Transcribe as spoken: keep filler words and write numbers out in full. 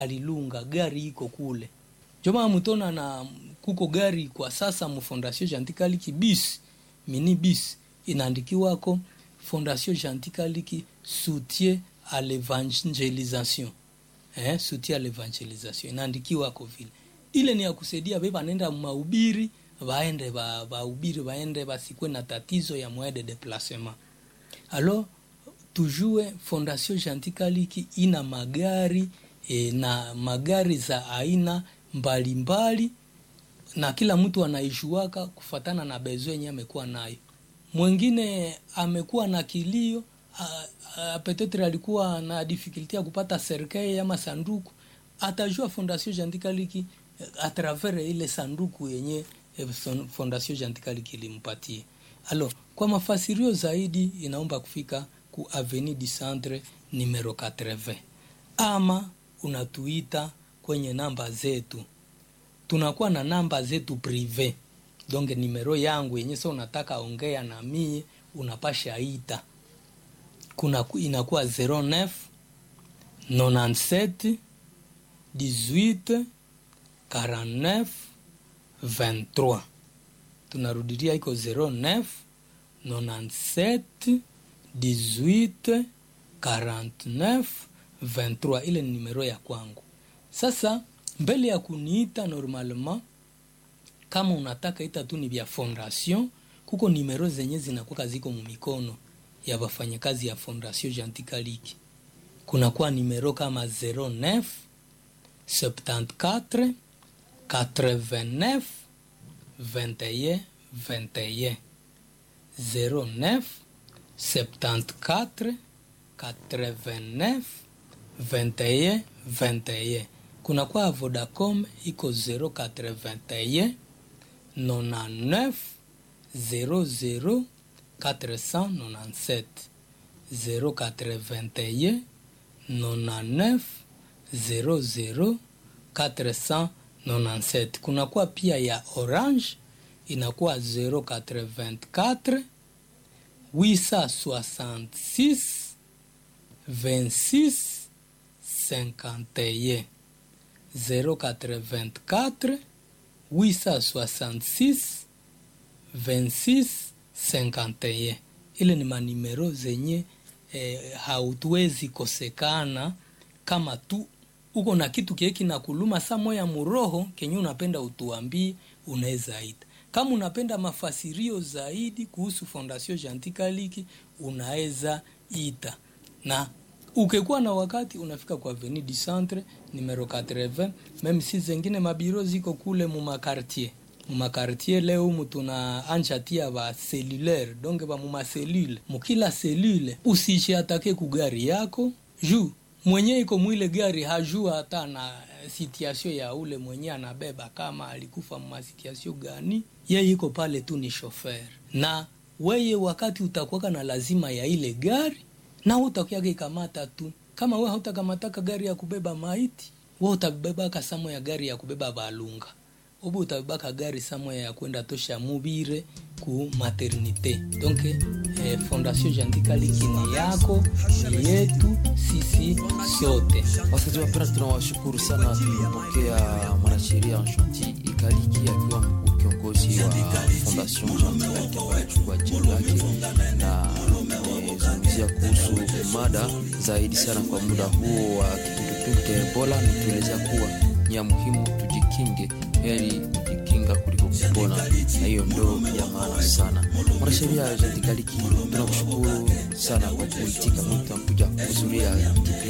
alilunga gari iko kule. Joma mutona na kuko gari kwa sasa mu Fondation Jantikaliki bis, mini bis, inaandikiwa ko Fondation Jantikaliki soutien à l'évangélisation. Eh, soutien à l'évangélisation. Inaandikiwa ko vile. Ile ni ya kusaidia beba nenda mahubiri, waende ba bahubiri waende basikwe na tatizo ya moyen de déplacement. Alors toujours Fondation Jantikaliki ina magari e, na magari za aina mbalimbali na kila mtu anaijuaka kufatana na bezo yenye amekuwa nayo. Mwingine amekuwa na kilio, peut-être alikuwa na difficulty ya kupata serikali ama sanduku, atajua Fondation Jantikaliki a travers ile sanduku yenye Fondation Jantikaliki ilimpatia. Alors, kwa mafasirio zaidi inaomba kufika ku Avenue du Centre numero eighty ama unatuita kwenye namba zetu. Tunakuwa na namba zetu privé. Donc numero yangu yenye sasa unataka ongea na mimi unapasha ita. Kuna inakuwa zero neuf ninety-seven dix-huit quarante-neuf vingt-trois. Tunarudilia iko zero neuf ninety-seven dix-huit quarante-neuf vingt-trois. Ile ni numero ya kwangu. Sasa mbele ya kuniita normalement kama unataka ita tu ni vya fondation, kuko numero zenye zinakuwa ziko mu mikono ya wafanyakazi ya Fondation Jantikaliki. Kuna kwa numero kama zero neuf seventy-quatre quatre-vingt-neuf vingt et un vingt et un zero neuf seventy-quatre quatre-vingt-neuf vingt et un vingt et un. Kuna kwa Vodacom iko zero quatre-vingt-un ninety-neuf zero zero quatre cent ninety-sept zero quatre-vingt-un ninety-neuf zero zero quatre cent ninety-sept. Kuna kwa pia ya Orange inakuwa zero quatre-vingt-quatre huit cent soixante-six vingt-six cinquante et un zero quatre-vingt-quatre huit cent soixante-six vingt-six cinquante et un. Ile ni manimero zenye eh, hautuwezi kosekana kama tu uko na kitu kieki na kuluma saa moya muroho kenye unapenda utuambie unaweza ita. Kama unapenda mafasirio zaidi kuhusu Fondation Jantikaliki unaweza ita. Na ukekuwa na wakati unafika kwa Avenue du Centre numero eighty, même si zengine mabiro ziko kule mu makartier. Mu makartier leo mtu na anchatia ba cellulaire, donc ba mu ma cellule. Mu kila cellule usiche atake ku gari yako, juu mwenye iko mwile gari hajua hata na situation ya ule mwenye anabeba kama alikufa mu situation gani. Yeye iko pale tu ni chauffeur. Na weye wakati utakuwa na lazima ya ile gari na utakuya kikamata tu. Kama wewe hutakamataka gari ya kubeba maiti, wewe utabeba samo ya gari ya kubeba balunga. Obu utabeba gari samo ya kwenda tosha mubire ku maternité. Donc eh, Fondation Jantikaliki ni yako, ni yetu sisi sote. Wasaji wa pera tunawashukuru sana tulipokea mwanasheria Enchanti Ikaliki akiwa kiongozi wa Fondation Jantikaliki kwa jina lake na zungumzia kuhusu mada zaidi sana kwa muda huo wa kipindupindu cha Ebola. Nitueleza kuwa ni ya muhimu tujikinge, heri kujikinga kuliko kupona, na hiyo ndo ya maana sana. Mwanasheria Jantikaliki tunakushukuru sana kwa kuitika mwito kuja kuhudhuria kipindi